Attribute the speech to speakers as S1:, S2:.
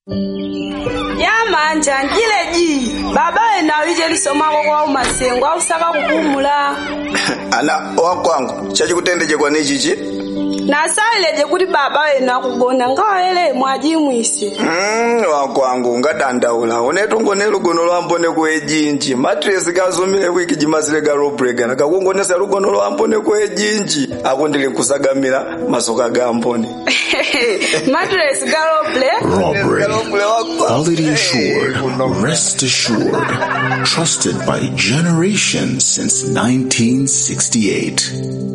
S1: Yamanja nkileji baba ena wije lisomako kwa umasengo au saka kupumula.
S2: Ana wakwangu chachikutendeje kwa nichichi?
S1: Nasaileje kuti baba ena kugona ngawele mwajimwisi.
S2: Wakwangu ngadandaula unetu ngonela lugono lwambone kwejinji matresi kazumile wiki jimazile garobrega nakakungonesa lugono lwambone kwejinji akundili kusagamira masoka gambone.
S1: Matresi garobre.
S3: Quality assured, rest assured, trusted by generations since 1968.